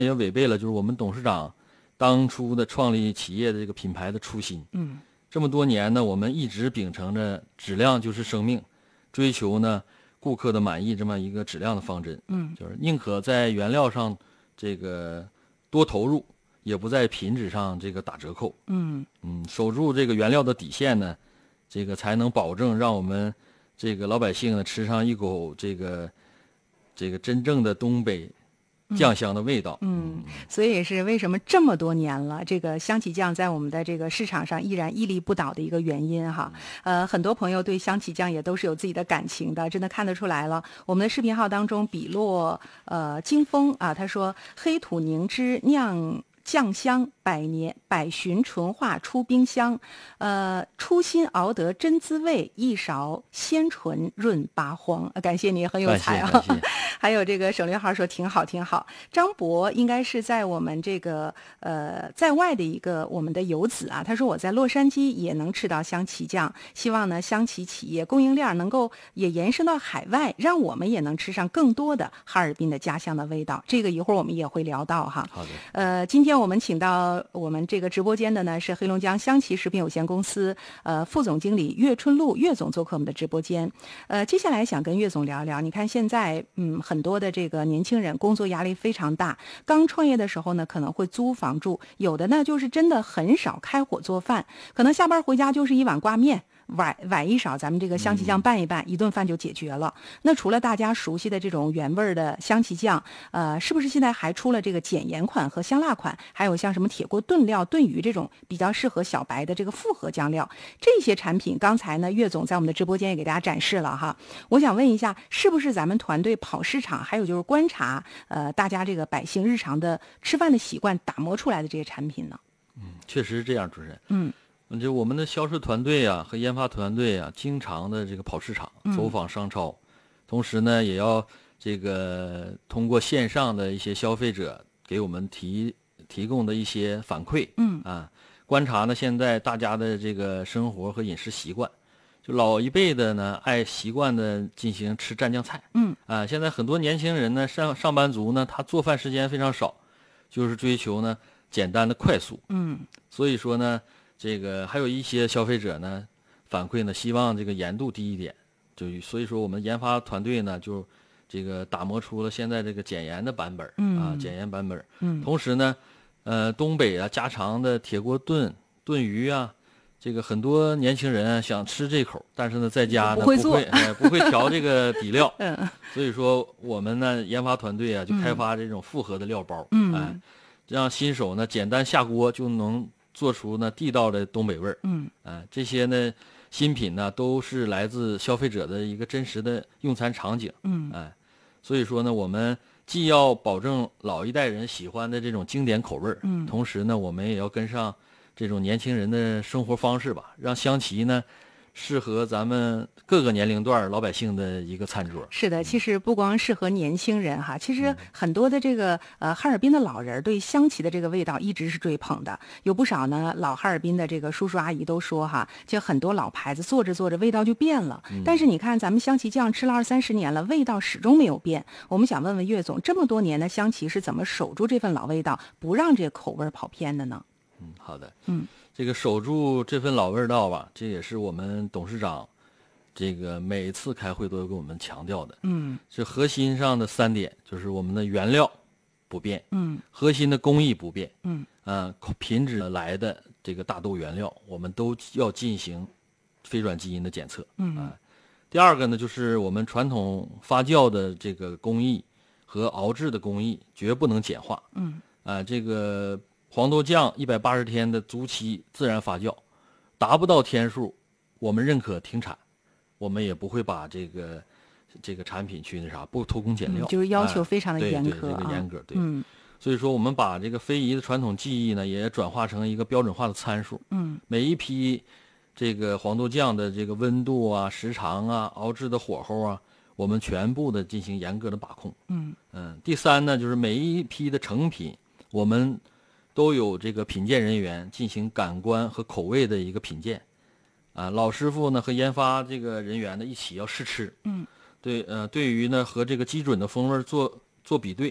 也违背了就是我们董事长当初的创立企业的这个品牌的初心。这么多年呢，我们一直秉承着质量就是生命，追求呢顾客的满意这么一个质量的方针。就是宁可在原料上这个多投入，也不在品质上这个打折扣。守住这个原料的底线呢，这个才能保证让我们这个老百姓呢吃上一口这个真正的东北酱香的味道。 所以也是为什么这么多年了，这个香琪酱在我们的这个市场上依然屹立不倒的一个原因哈。很多朋友对香琪酱也都是有自己的感情的，真的看得出来了。我们的视频号当中，笔落金风啊，他说黑土凝脂酿酱香百旬醇化出冰箱，初心熬得真滋味，一勺鲜醇润八荒。感谢你，很有才啊！ 感谢还有这个省略号说挺好挺好。张博应该是在我们这个在外的一个我们的游子啊，他说我在洛杉矶也能吃到香琪酱，希望呢香琪企业供应链能够也延伸到海外，让我们也能吃上更多的哈尔滨的家乡的味道。这个一会儿我们也会聊到哈。 好的。 今天我们请到我们这个直播间的呢是黑龙江香琪食品有限公司副总经理岳春露岳总做客我们的直播间。接下来想跟岳总聊一聊，你看现在很多的这个年轻人工作压力非常大，刚创业的时候呢可能会租房住，有的呢就是真的很少开火做饭，可能下班回家就是一碗挂面，崴一勺咱们这个香琪酱拌一拌，一顿饭就解决了。那除了大家熟悉的这种原味的香琪酱，是不是现在还出了这个减盐款和香辣款，还有像什么铁锅炖料、炖鱼这种比较适合小白的这个复合酱料？这些产品刚才呢岳总在我们的直播间也给大家展示了哈。我想问一下，是不是咱们团队跑市场，还有就是观察大家这个百姓日常的吃饭的习惯打磨出来的这些产品呢？ 确实是这样，主持人。就我们的销售团队啊和研发团队啊，经常的这个跑市场，走访商超，同时呢，也要这个通过线上的一些消费者给我们提供的一些反馈，观察呢现在大家的这个生活和饮食习惯。就老一辈的呢，爱习惯的进行吃蘸酱菜，现在很多年轻人呢，上班族呢，他做饭时间非常少，就是追求呢简单的快速，所以说呢。这个还有一些消费者呢反馈呢，希望这个盐度低一点，所以说我们研发团队呢就这个打磨出了现在这个减盐的版本，减盐版本。同时呢，东北啊家常的铁锅炖鱼啊，这个很多年轻人啊想吃这口，但是呢在家呢不会调这个底料，所以说我们呢研发团队啊就开发这种复合的料包，让新手呢简单下锅就能做出呢地道的东北味儿，这些呢新品呢都是来自消费者的一个真实的用餐场景，所以说呢我们既要保证老一代人喜欢的这种经典口味儿，同时呢我们也要跟上这种年轻人的生活方式吧，让香琪呢适合咱们各个年龄段老百姓的一个餐桌。 是的，其实不光适合年轻人哈，其实很多的这个哈尔滨的老人对香琪的这个味道一直是追捧的，有不少呢老哈尔滨的这个叔叔阿姨都说哈，就很多老牌子做着做着味道就变了，但是你看咱们香琪酱吃了20-30年了，味道始终没有变。我们想问问岳总，这么多年的香琪是怎么守住这份老味道，不让这个口味跑偏的呢？ 好的，这个守住这份老味道吧，这也是我们董事长这个每次开会都要跟我们强调的。这核心上的3点，就是我们的原料不变，核心的工艺不变，品质来的这个大豆原料，我们都要进行非转基因的检测。第二个呢，就是我们传统发酵的这个工艺和熬制的工艺绝不能简化。这个黄豆酱180天的足期自然发酵，达不到天数，我们认可停产，我们也不会把这个产品去不偷工减料， 就是要求非常的严格， 这个严格，对。所以说我们把这个非遗的传统技艺呢，也转化成一个标准化的参数。每一批这个黄豆酱的这个温度啊、时长啊、熬制的火候啊，我们全部的进行严格的把控。第3呢，就是每一批的成品，我们都有这个品鉴人员进行感官和口味的一个品鉴，老师傅呢和研发这个人员呢一起要试吃，对于呢和这个基准的风味做比对，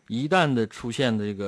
一旦的出现这个